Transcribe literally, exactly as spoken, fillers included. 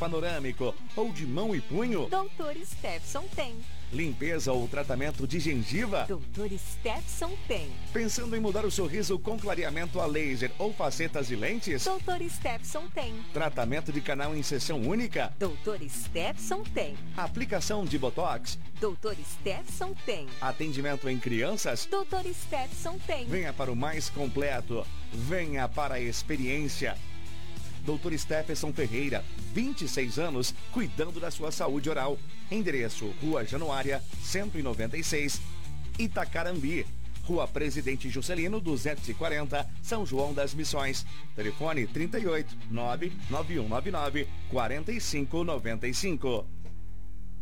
panorâmico ou de mão e punho? doutor Steffson tem. Limpeza ou tratamento de gengiva? doutor Steffson tem. Pensando em mudar o sorriso com clareamento a laser ou facetas e lentes? doutor Steffson tem. Tratamento de canal em sessão única? doutor Steffson tem. Aplicação de botox? doutor Steffson tem. Atendimento em crianças? doutor Steffson tem. Venha para o mais completo. Venha para a experiência. doutor Steffson Ferreira, vinte e seis anos, cuidando da sua saúde oral. Endereço: Rua Januária, cento e noventa e seis, Itacarambi. Rua Presidente Juscelino, duzentos e quarenta, São João das Missões. Telefone trinta e oito, nove nove um nove nove, quatro cinco nove cinco.